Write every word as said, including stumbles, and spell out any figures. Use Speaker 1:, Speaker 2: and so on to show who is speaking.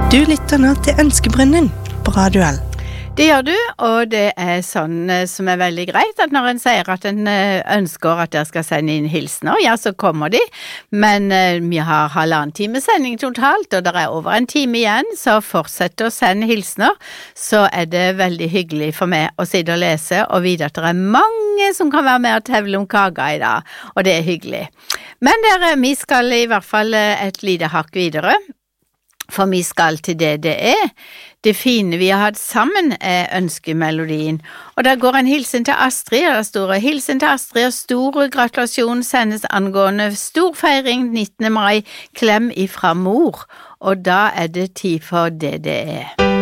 Speaker 1: Du lytter nå til Ønskebrønnen på Radio L.
Speaker 2: Det gjør du, og det er sånn som er veldig greit, at når en sier at en ønsker at dere skal sende inn hilsner, ja, så kommer de, men vi har halvannen time sending totalt, og det er over en time igjen, så fortsett å sende hilsner, så er det veldig hyggelig for meg å sitte og lese, og vite at det er mange som kan være med og tevle om kaka i dag, og det er hyggelig. Men dere, vi skal i hvert fall et lite hakk videre, for vi skal til det det er. Det fine vi har hatt sammen er ønskemelodien. Og der går en hilsen til Astrid, og der står hilsen til Astrid, og store gratulasjon sendes angående stor feiring nittende mai, klem ifra mor. Og da er det tid for det det er.